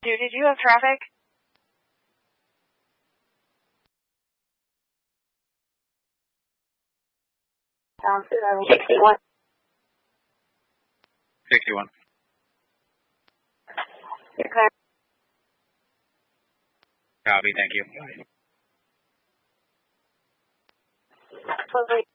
Dude, did you have traffic? Sounds good. I will 61. 61. You're clear. Copy, thank you. Close.